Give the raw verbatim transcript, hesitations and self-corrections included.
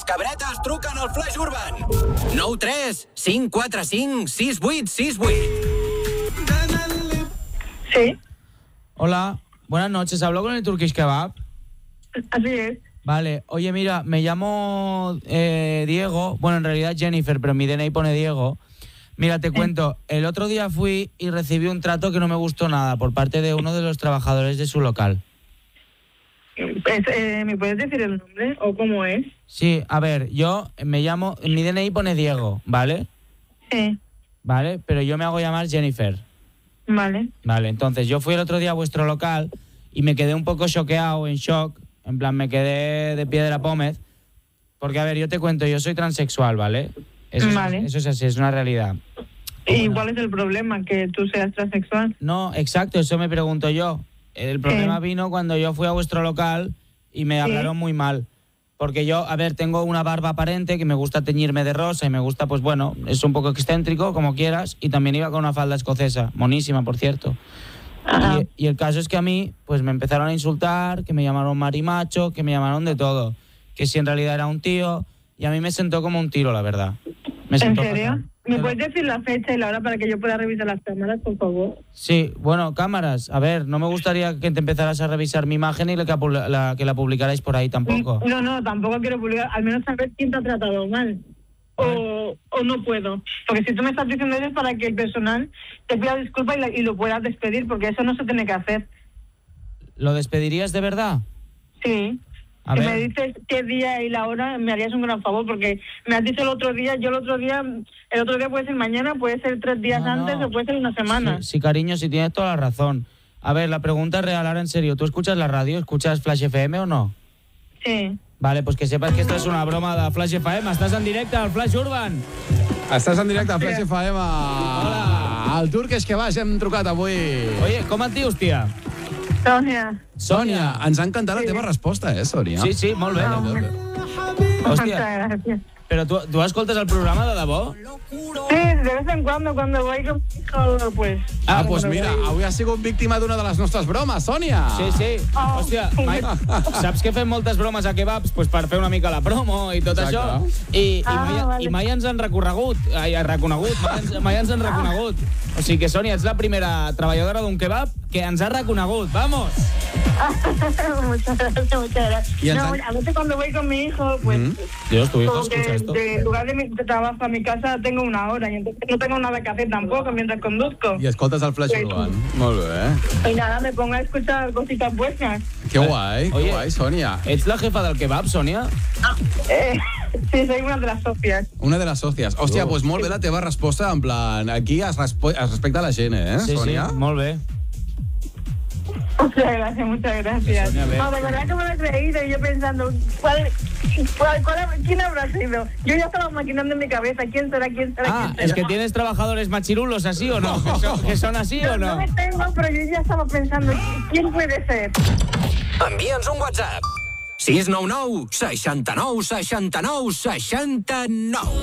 Les cabretes truquen al Flash Urban. nou tres cinc quatre cinc sis vuit sis vuit. Sí. Hola, buenas noches. ¿Hablo con el Turkish Kebab? Así es. Vale, oye, mira, me llamo eh, Diego. Bueno, en realidad Jennifer, pero en mi D N I pone Diego. Mira, te cuento, el otro día fui y recibí un trato que no me gustó nada por parte de uno de los trabajadores de su local. Pues, eh, ¿me puedes decir el nombre o cómo es? Sí, a ver, yo me llamo, en mi D N I pone Diego, ¿vale? Sí. Vale, pero yo me hago llamar Jennifer. Vale. Vale, entonces yo fui el otro día a vuestro local y me quedé un poco choqueado, en shock, en plan me quedé de piedra pómez, porque a ver, yo te cuento, yo soy transexual, ¿vale? Eso, vale. es, eso es así, es una realidad. ¿Y cuál es el problema? ¿Que tú seas transexual? No, exacto, eso me pregunto yo. El problema ¿Qué? vino cuando yo fui a vuestro local y me hablaron muy mal. Porque yo, a ver, tengo una barba aparente que me gusta teñirme de rosa y me gusta, pues bueno, es un poco excéntrico, como quieras, y también iba con una falda escocesa, monísima, por cierto. Y, y el caso es que a mí, pues me empezaron a insultar, que me llamaron marimacho, que me llamaron de todo, que si en realidad era un tío, y a mí me sentó como un tiro, la verdad. Me ¿En sentó serio? fatal. ¿Me puedes decir la fecha y la hora para que yo pueda revisar las cámaras, por favor? Sí, bueno, cámaras, a ver, no me gustaría que te empezaras a revisar mi imagen y la que, la, que la publicarais por ahí tampoco. No, no, tampoco quiero publicar, al menos saber quién te ha tratado mal. O, o no puedo. Porque si tú me estás diciendo eso es para que el personal te pida disculpas y, la, y lo puedas despedir, porque eso no se tiene que hacer. ¿Lo despedirías de verdad? Sí. A si ver. me dices qué día y la hora, me harías un gran favor, porque me has dicho el otro día, yo el otro día, el otro día puede ser mañana, puede ser tres días No, antes no. o puede ser una semana. Sí, sí, cariño, sí tienes toda la razón. A ver, la pregunta es real, ahora en serio. ¿Tú escuchas la radio? ¿Escuchas Flash F M o no? Sí. Vale, pues que sepas que esto es una broma de Flash F M. Estàs en directe al Flash Urban. Estàs en directe a Flash F M. Hola. El Turkish Kebab hem trucat avui. Oye, com et dius, tia? Sònia. Sònia, ens ha encantat la teva resposta, eh, Sònia? Sí, sí, molt bé. Hòstia, Muchas gracias. però tu, tu escoltes el programa de debò? Sí, de vez en cuando, cuando voy con mi hijo, pues... Ah, doncs pues mira, avui has sigut víctima d'una de les nostres bromes, Sònia. Sí, sí. Oh. Hòstia, mai, saps que fem moltes bromes a kebabs pues per fer una mica la promo i tot Exacte. això? I, i, Ah, mai, vale. i mai ens han recorregut, ai, reconegut, mai ens, mai ens han reconegut. O sigui que, Sònia, ets la primera treballadora d'un kebab que ens ha reconegut. Vamos! muchas gracias, muchas gracias. Y el No, san- a veces cuando voy con mi hijo, pues... Mm. Dios, tu hijo como escucha que esto. del lugar de mi de trabajo a mi casa tengo una hora y entonces no tengo nada que hacer tampoco mientras conduzco. I escoltes el Flash Sí. Urban. Molt bé. Y nada, me pongo a escuchar cositas buenas. Que guai, que Oye. guai, Sònia. Ets la jefa del kebab, Sònia? Eh, sí, soy una de las socias. Una de les sòcies. Hòstia, Oh. doncs pues molt bé la teva resposta, en plan, aquí es, respo- es respecta la gent, eh, Sí, Sònia? sí, molt bé. Muchas gracias, muchas gracias. Sonia, ve. No, de verdad que me lo he creído y yo pensando, ¿cuál, cuál, cuál, ¿quién habrá sido? Yo ya estaba maquinando en mi cabeza, ¿quién será, quién será, Ah, quién será? es que tienes trabajadores machirulos así o no? ¿Que son, que son así o No, no no? me tengo, pero yo ya estaba pensando, ¿quién puede ser? Envia'ns un WhatsApp. sis nou nou, seixanta-nou, seixanta-nou, seixanta-nou.